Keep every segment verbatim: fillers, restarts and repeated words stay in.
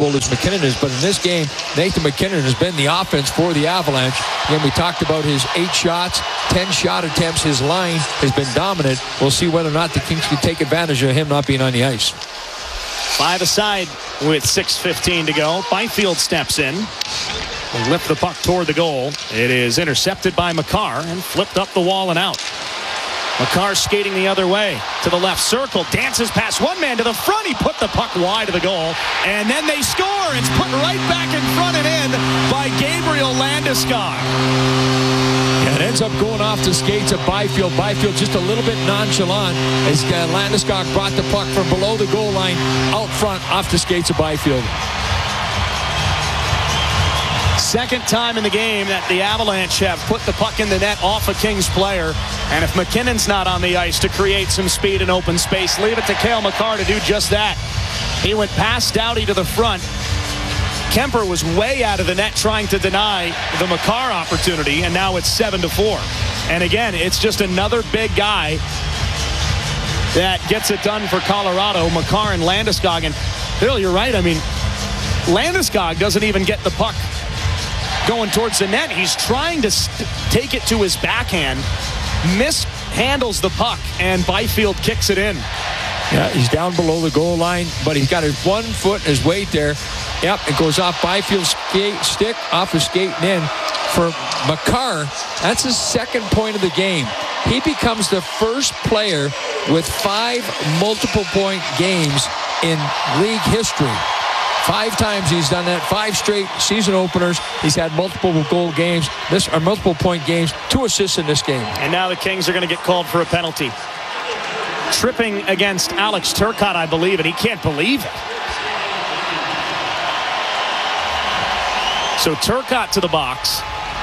old as MacKinnon is, but in this game, Nathan MacKinnon has been the offense for the Avalanche. Again, we talked about his eight shots, ten shot attempts. His line has been dominant. We'll see whether or not the Kings can take advantage of him not being on the ice. Five aside with six fifteen to go. Byfield steps in. Will lift the puck toward the goal. It is intercepted by Makar and flipped up the wall and out. Makar skating the other way to the left circle, dances past one man to the front. He put the puck wide of the goal, and then they score. It's put right back in front and in by Gabriel Landeskog. And it ends up going off the skates of Byfield. Byfield just a little bit nonchalant as Landeskog brought the puck from below the goal line out front off the skates of Byfield. Second time in the game that the Avalanche have put the puck in the net off a Kings player. And if MacKinnon's not on the ice to create some speed and open space, leave it to Cale Makar to do just that. He went past Doughty to the front. Kemper was way out of the net trying to deny the Makar opportunity, and now it's seven to four. And again, it's just another big guy that gets it done for Colorado, Makar and Landeskog. And Bill, you're right. I mean, Landeskog doesn't even get the puck going towards the net. He's trying to st- take it to his backhand, mishandles the puck, and Byfield kicks it in. Yeah, he's down below the goal line, but he's got his one foot, his weight there. Yep, it goes off Byfield's skate, stick, off his skate, and in. For Makar, that's his second point of the game. He becomes the first player with five multiple-point games in league history. Five times he's done that. Five straight season openers. He's had multiple goal games, this or multiple point games, two assists in this game. And now the Kings are going to get called for a penalty. Tripping against Alex Turcotte, I believe, and he can't believe it. So Turcotte to the box.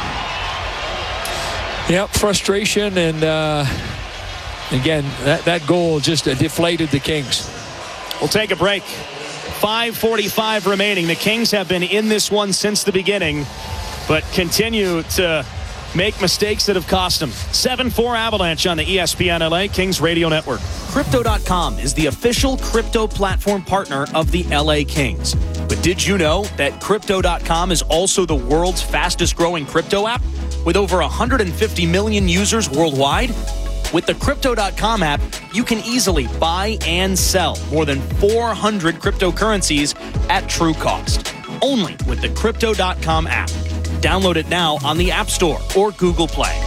Yep, frustration, and uh, again, that, that goal just uh, deflated the Kings. We'll take a break. five forty-five remaining. The Kings have been in this one since the beginning, but continue to make mistakes that have cost them. seven four Avalanche on the E S P N L A Kings Radio Network. Crypto dot com is the official crypto platform partner of the L A Kings. But did you know that Crypto dot com is also the world's fastest growing crypto app with over one hundred fifty million users worldwide? With the Crypto dot com app, you can easily buy and sell more than four hundred cryptocurrencies at true cost. Only with the Crypto dot com app. Download it now on the App Store or Google Play.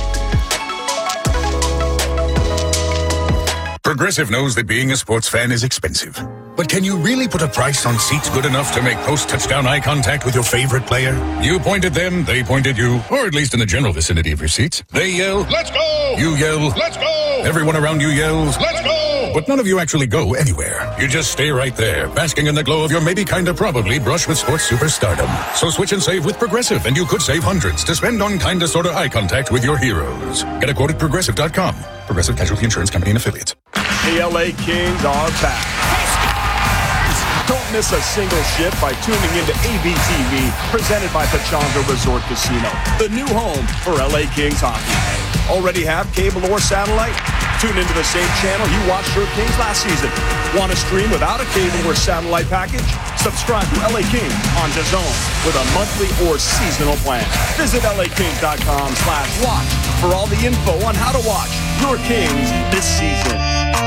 Progressive knows that being a sports fan is expensive. But can you really put a price on seats good enough to make post-touchdown eye contact with your favorite player? You point at them, they point at you, or at least in the general vicinity of your seats. They yell, "Let's go!" You yell, "Let's go!" Everyone around you yells, "Let's go!" But none of you actually go anywhere. You just stay right there, basking in the glow of your maybe kinda probably brush with sports superstardom. So switch and save with Progressive, and you could save hundreds to spend on kinda sorta eye contact with your heroes. Get a quote at Progressive dot com. Progressive Casualty Insurance Company and Affiliates. The L A Kings are back. Don't miss a single shift by tuning into A B T V, presented by Pechanga Resort Casino, the new home for L A Kings hockey. Already have cable or satellite? Tune into the same channel you watched your Kings last season. Want to stream without a cable or satellite package? Subscribe to L A Kings on DAZN with a monthly or seasonal plan. Visit L A Kings dot com slash watch for all the info on how to watch your Kings this season.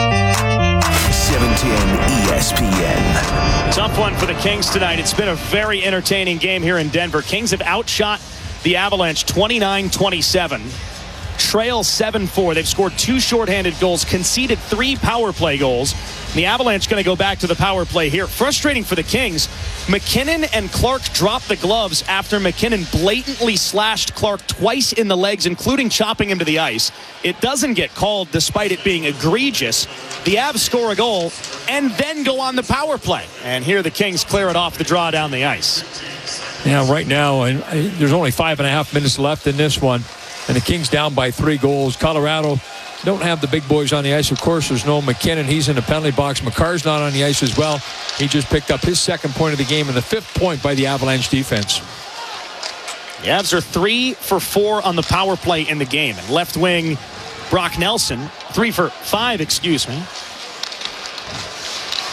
seven ten E S P N. Tough one for the Kings tonight. It's been a very entertaining game here in Denver. Kings have outshot the Avalanche twenty-nine twenty-seven. Trail seven four. They've scored two shorthanded goals, conceded three power play goals. The Avalanche going to go back to the power play here. Frustrating for the Kings. MacKinnon and Clark dropped the gloves after MacKinnon blatantly slashed Clark twice in the legs, including chopping him to the ice. It doesn't get called despite it being egregious. The Avs score a goal and then go on the power play. And here the Kings clear it off the draw down the ice. Yeah, right now, and there's only five and a half minutes left in this one. And the Kings down by three goals. Colorado don't have the big boys on the ice. Of course, there's no MacKinnon. He's in the penalty box. Makar's not on the ice as well. He just picked up his second point of the game and the fifth point by the Avalanche defense. The Avs are three for four on the power play in the game. And left wing Brock Nelson, three for five, excuse me.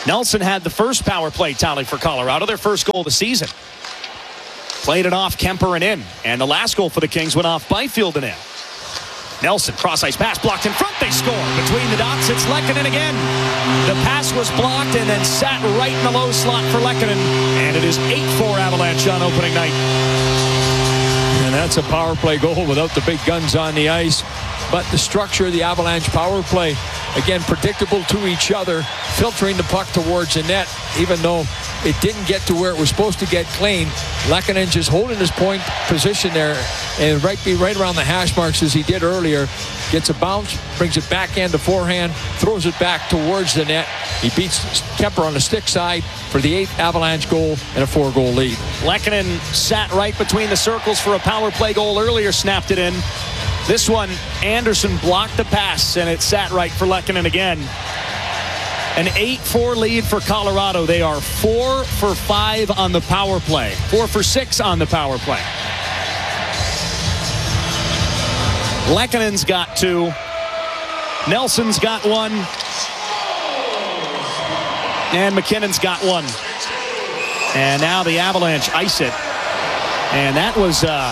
Nelson had the first power play tally for Colorado, their first goal of the season. Played it off Kemper and in. And the last goal for the Kings went off Byfield and in. Nelson, cross-ice pass, blocked in front. They score. Between the dots, it's Lehkonen again. The pass was blocked and then sat right in the low slot for Lehkonen. And it is eight four Avalanche on opening night. And that's a power play goal without the big guns on the ice. But the structure of the Avalanche power play, again, predictable to each other, filtering the puck towards the net, even though it didn't get to where it was supposed to get clean. Lehkonen just holding his point position there and right be right around the hash marks as he did earlier. Gets a bounce, brings it backhand to forehand, throws it back towards the net. He beats Kemper on the stick side for the eighth Avalanche goal and a four-goal lead. Lehkonen sat right between the circles for a power play goal earlier, snapped it in. This one, Anderson blocked the pass, and it sat right for Lehkonen again. An eight four lead for Colorado. They are four for five on the power play. Four for six on the power play. Lehkonen's got two. Nelson's got one. And McKinnon's got one. And now the Avalanche ice it. And that was... Uh,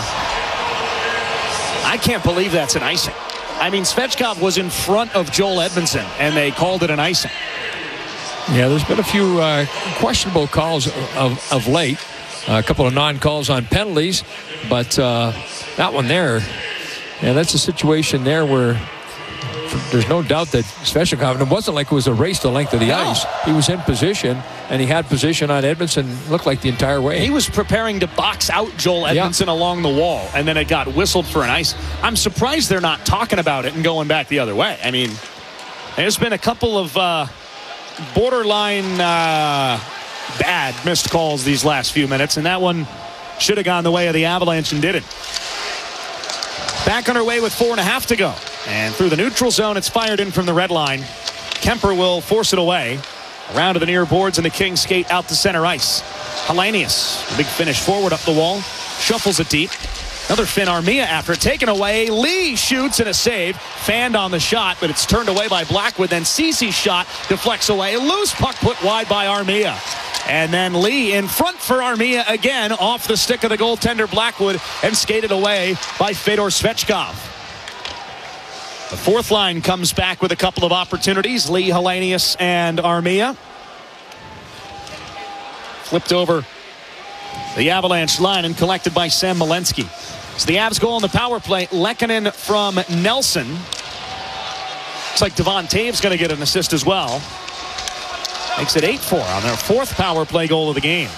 I can't believe that's an icing. I mean, Svechkov was in front of Joel Edmondson, and they called it an icing. Yeah, there's been a few uh, questionable calls of, of late. Uh, a couple of non-calls on penalties. But uh, that one there, yeah, that's a situation there where there's no doubt that Svechkov, and it wasn't like it was a race the length of the no. ice. He was in position, and he had position on Edmondson, looked like the entire way. He was preparing to box out Joel Edmondson yeah. along the wall, and then it got whistled for an ice. I'm surprised they're not talking about it and going back the other way. I mean, there's been a couple of uh, borderline uh, bad missed calls these last few minutes, and that one should have gone the way of the Avalanche and didn't. Back underway with four and a half to go. And through the neutral zone, it's fired in from the red line. Kemper will force it away. Around to the near boards, and the Kings skate out to center ice. Helenius, a big finish forward up the wall. Shuffles it deep. Another Finn Armia after it. Taken away. Lee shoots and a save. Fanned on the shot, but it's turned away by Blackwood. Then Cece's shot deflects away. Loose puck put wide by Armia. And then Lee in front for Armia again off the stick of the goaltender Blackwood and skated away by Fedor Svechkov. The fourth line comes back with a couple of opportunities. Lee, Helenius, and Armia. Flipped over the Avalanche line and collected by Sam Milensky. It's the Avs goal on the power play. Lehkonen from Nelson. Looks like Devon Taves going to get an assist as well. Makes it eight four on their fourth power play goal of the game.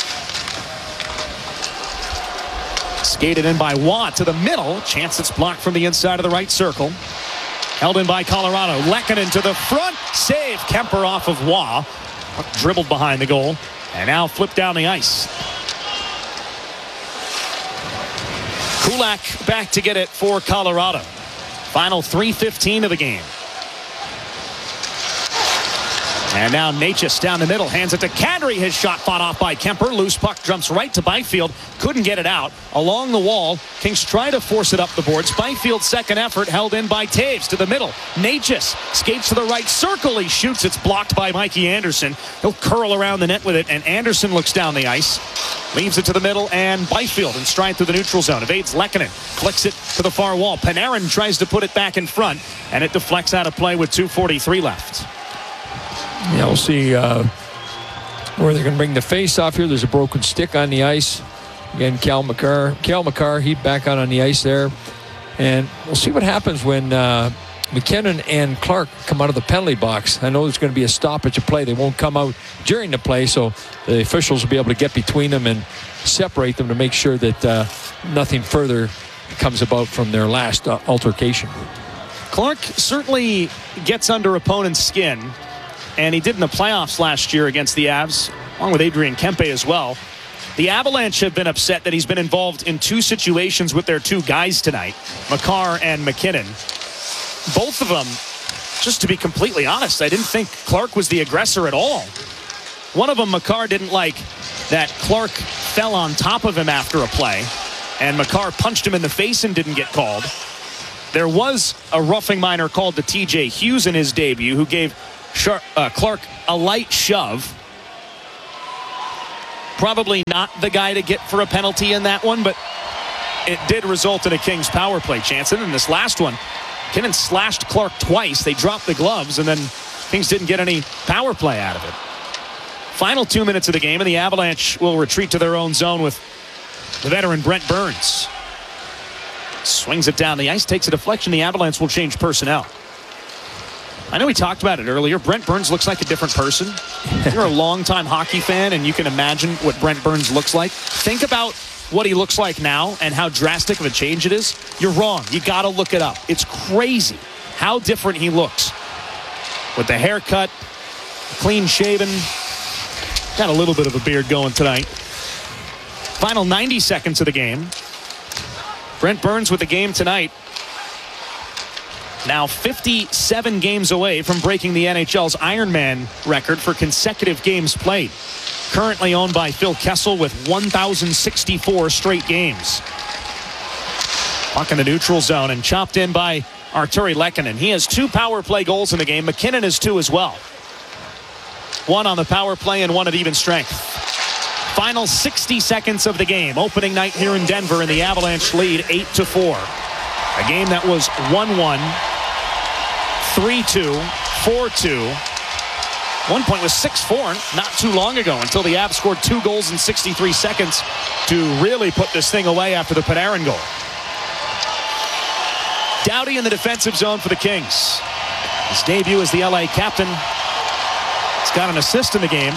Skated in by Watt to the middle. Chance that's blocked from the inside of the right circle. Held in by Colorado. Lehkonen to the front. Save. Kemper off of Waugh. Dribbled behind the goal. And now flipped down the ice. Kulak back to get it for Colorado. Final three fifteen of the game. And now Necas down the middle, hands it to Kadri. His shot fought off by Kemper. Loose puck jumps right to Byfield. Couldn't get it out. Along the wall, Kings try to force it up the boards. Byfield's second effort held in by Taves to the middle. Necas skates to the right circle. He shoots. It's blocked by Mikey Anderson. He'll curl around the net with it, and Anderson looks down the ice. Leaves it to the middle, and Byfield in stride through the neutral zone. Evades Lehkonen. Flicks it to the far wall. Panarin tries to put it back in front, and it deflects out of play with two forty-three left. Yeah, we'll see uh, where they're going to bring the face off here. There's a broken stick on the ice. Again, Cal McCarr. Cal McCarr, he back out on the ice there. And we'll see what happens when uh, McKinnon and Clark come out of the penalty box. I know there's going to be a stoppage of play. They won't come out during the play, so the officials will be able to get between them and separate them to make sure that uh, nothing further comes about from their last uh, altercation. Clark certainly gets under opponents' skin. And he did in the playoffs last year against the Avs, along with Adrian Kempe as well. The Avalanche have been upset that he's been involved in two situations with their two guys tonight, Makar and McKinnon. Both of them, just to be completely honest, I didn't think Clark was the aggressor at all. One of them, Makar, didn't like that Clark fell on top of him after a play, and Makar punched him in the face and didn't get called. There was a roughing minor called to T J Hughes in his debut, who gave Char- uh, Clark, a light shove. Probably not the guy to get for a penalty in that one, but it did result in a Kings power play chance. And in this last one, MacKinnon slashed Clark twice. They dropped the gloves, and then Kings didn't get any power play out of it. Final two minutes of the game, and the Avalanche will retreat to their own zone with the veteran Brent Burns. Swings it down the ice, takes a deflection. The Avalanche will change personnel. I know we talked about it earlier. Brent Burns looks like a different person. You're a longtime hockey fan, and you can imagine what Brent Burns looks like. Think about what he looks like now and how drastic of a change it is. You're wrong. You got to look it up. It's crazy how different he looks. With the haircut, clean shaven, got a little bit of a beard going tonight. Final ninety seconds of the game. Brent Burns with the game tonight. Now fifty-seven games away from breaking the N H L's Ironman record for consecutive games played. Currently owned by Phil Kessel with one thousand sixty-four straight games. Puck in the neutral zone and chopped in by Artturi Lehkonen. He has two power play goals in the game. MacKinnon has two as well. One on the power play and one at even strength. Final sixty seconds of the game. Opening night here in Denver, and the Avalanche lead eight to four. A game that was one one, three two, four two. One point was six four not too long ago until the Avs scored two goals in sixty-three seconds to really put this thing away after the Panarin goal. Doughty in the defensive zone for the Kings. His debut as the L A captain. He's got an assist in the game.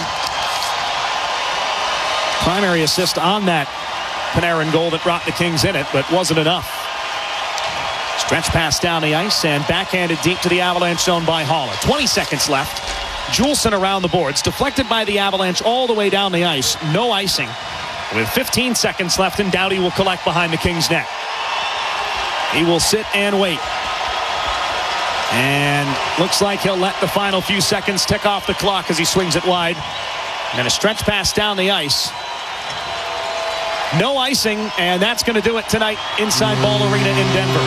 Primary assist on that Panarin goal that brought the Kings in it, but wasn't enough. Stretch pass down the ice and backhanded deep to the Avalanche zone by Haula. twenty seconds left. Juleson around the boards, deflected by the Avalanche all the way down the ice. No icing. With fifteen seconds left, and Doughty will collect behind the Kings' net. He will sit and wait. And looks like he'll let the final few seconds tick off the clock as he swings it wide. And a stretch pass down the ice. No icing, and that's going to do it tonight inside Ball Arena in Denver.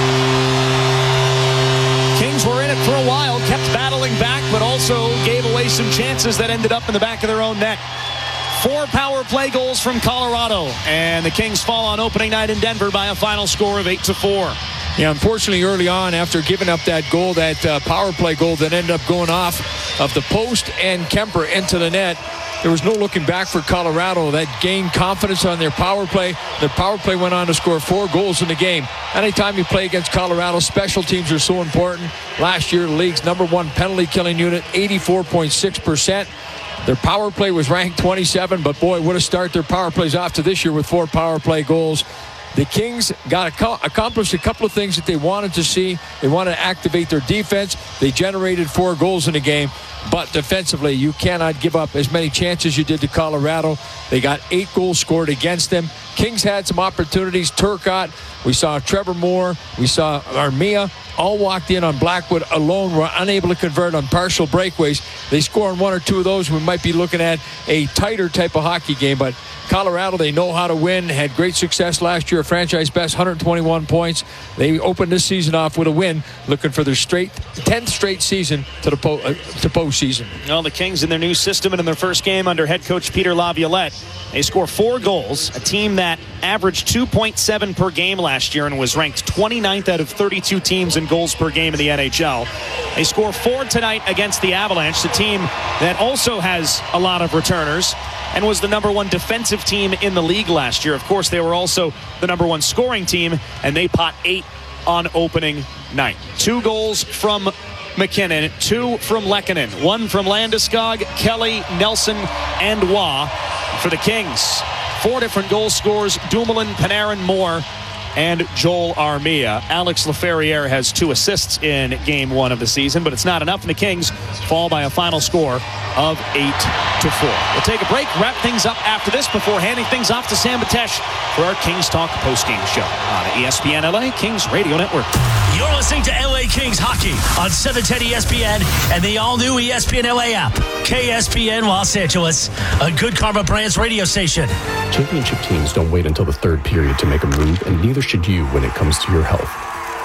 Kings were in it for a while, kept battling back, but also gave away some chances that ended up in the back of their own net. Four power play goals from Colorado, and the Kings fall on opening night in Denver by a final score of eight to four. Yeah, unfortunately, early on, after giving up that goal, that uh, power play goal that ended up going off of the post and Kemper into the net, there was no looking back for Colorado. That gained confidence on their power play. Their power play went on to score four goals in the game. Anytime you play against Colorado, special teams are so important. Last year, the league's number one penalty killing unit, eighty-four point six percent. Their power play was ranked twenty-seven, but boy, what a start their power plays off to this year with four power play goals. The Kings got accomplished a couple of things that they wanted to see. They wanted to activate their defense. They generated four goals in the game. But defensively, you cannot give up as many chances you did to Colorado. They got eight goals scored against them. Kings had some opportunities. Turcotte, we saw Trevor Moore, we saw Armia, all walked in on Blackwood alone, were unable to convert on partial breakaways. They score on one or two of those. We might be looking at a tighter type of hockey game, but Colorado, they know how to win, had great success last year, franchise best, one hundred twenty-one points. They opened this season off with a win, looking for their straight tenth straight season to the po- uh, to postseason. Well, the Kings in their new system and in their first game under head coach Peter Laviolette, they score four goals, a team that averaged two point seven per game last year and was ranked twenty-ninth out of thirty-two teams in goals per game in the N H L. They score four tonight against the Avalanche, the team that also has a lot of returners and was the number one defensive team in the league last year. Of course, they were also the number one scoring team, and they pot eight on opening night. Two goals from MacKinnon, two from Lehkonen, one from Landeskog, Kelly, Nelson, and Waugh for the Kings. Four different goal scorers: Dumoulin, Panarin, Moore, and Joel Armia. Alex Laferriere has two assists in game one of the season, but it's not enough, and the Kings fall by a final score of eight to four. We'll take a break, wrap things up after this before handing things off to Sam Batesh for our Kings Talk postgame show on E S P N L A Kings Radio Network. You're listening to L A Kings Hockey on seven ten E S P N and the all-new E S P N L A app. K S P N Los Angeles, a Good Karma Brands radio station. Championship teams don't wait until the third period to make a move, and neither should you when it comes to your health.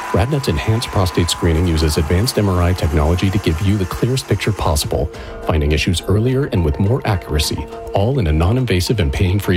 RadNet's enhanced prostate screening uses advanced M R I technology to give you the clearest picture possible, finding issues earlier and with more accuracy, all in a non-invasive and pain-free